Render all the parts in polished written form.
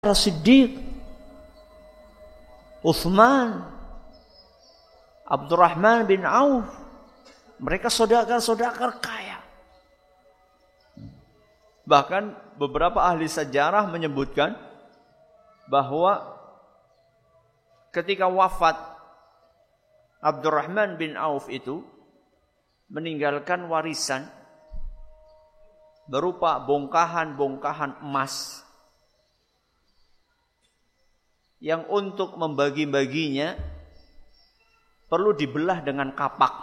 Siddiq, Utsman, Abdurrahman bin Auf, mereka saudagar kaya. Bahkan beberapa ahli sejarah menyebutkan bahwa ketika wafat Abdurrahman bin Auf itu meninggalkan warisan berupa bongkahan-bongkahan emas yang untuk membagi-baginya perlu dibelah dengan kapak.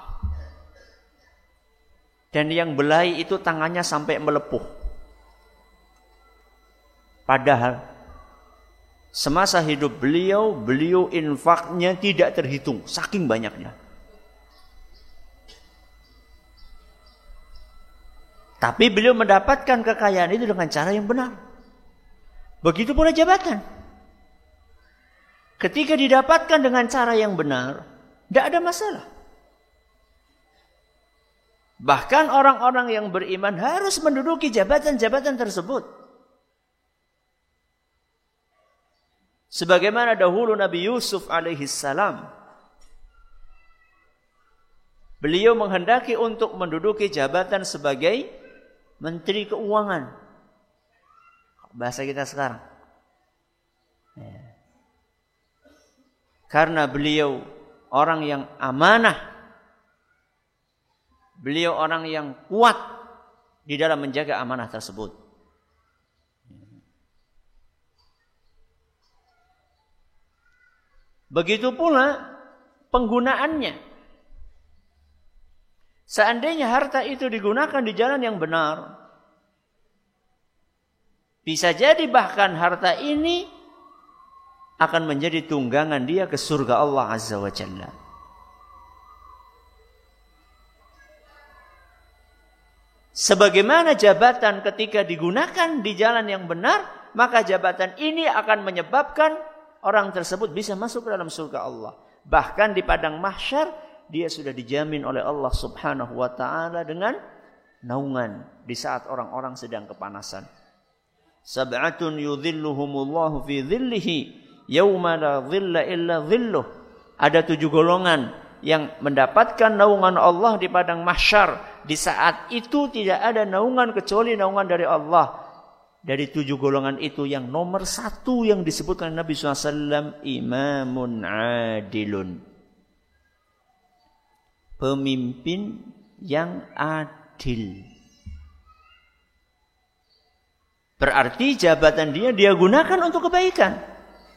Dan yang belai itu tangannya sampai melepuh. Padahal semasa hidup beliau infaknya tidak terhitung, saking banyaknya. Tapi beliau mendapatkan kekayaan itu dengan cara yang benar. Begitu pula jabatan. Ketika didapatkan dengan cara yang benar, tidak ada masalah. Bahkan orang-orang yang beriman harus menduduki jabatan-jabatan tersebut. Sebagaimana dahulu Nabi Yusuf alaihissalam, beliau menghendaki untuk menduduki jabatan sebagai Menteri Keuangan. Bahasa kita sekarang. Karena beliau orang yang amanah, beliau orang yang kuat di dalam menjaga amanah tersebut. Begitu pula penggunaannya. Seandainya harta itu digunakan di jalan yang benar, bisa jadi bahkan harta ini akan menjadi tunggangan dia ke surga Allah Azza wa Jalla. Sebagaimana jabatan ketika digunakan di jalan yang benar, maka jabatan ini akan menyebabkan orang tersebut bisa masuk ke dalam surga Allah. Bahkan di padang mahsyar dia sudah dijamin oleh Allah Subhanahu wa taala dengan naungan di saat orang-orang sedang kepanasan. Sab'atun yudhilluhumullahu fi dhillihi yauma la dhilla illa dhilluh. Ada 7 golongan yang mendapatkan naungan Allah di padang mahsyar. Di saat itu tidak ada naungan kecuali naungan dari Allah. Dari 7 golongan itu yang nomor 1 yang disebutkan Nabi SAW, imamun adilun. Pemimpin yang adil. Berarti jabatan dia gunakan untuk kebaikan.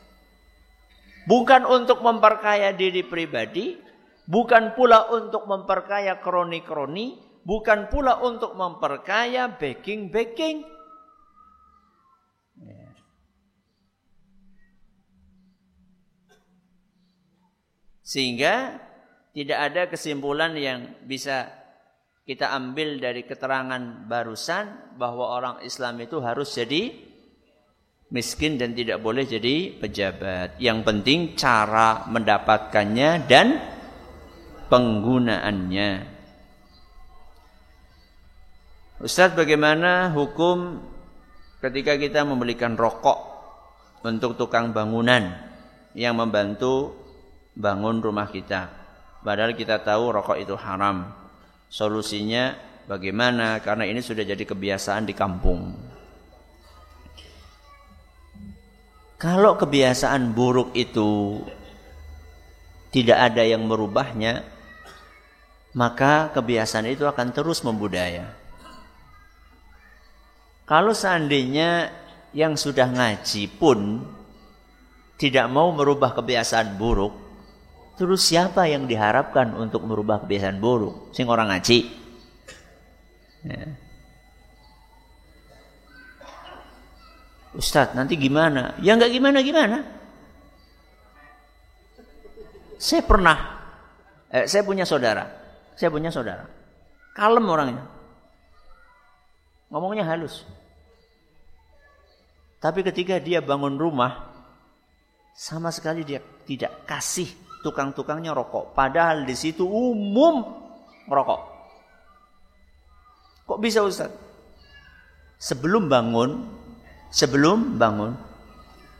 Bukan untuk memperkaya diri pribadi, bukan pula untuk memperkaya kroni-kroni, bukan pula untuk memperkaya backing-backing. Sehingga tidak ada kesimpulan yang bisa kita ambil dari keterangan barusan bahwa orang Islam itu harus jadi miskin dan tidak boleh jadi pejabat. Yang penting cara mendapatkannya dan penggunaannya. Ustaz, bagaimana hukum ketika kita membelikan rokok untuk tukang bangunan yang membantu bangun rumah kita? Padahal kita tahu rokok itu haram. Solusinya bagaimana? Karena ini sudah jadi kebiasaan di kampung. Kalau kebiasaan buruk itu tidak ada yang merubahnya, maka kebiasaan itu akan terus membudaya. Kalau seandainya yang sudah ngaji pun tidak mau merubah kebiasaan buruk, terus siapa yang diharapkan untuk merubah kebiasaan buruk? Sing orang ngaji. Ya. Ustadz, nanti gimana? Ya enggak gimana-gimana. Saya punya saudara. Kalem orangnya. Ngomongnya halus. Tapi ketika dia bangun rumah, sama sekali dia tidak kasih tukang-tukangnya rokok. Padahal di situ umum merokok. Kok bisa Ustaz? Sebelum bangun,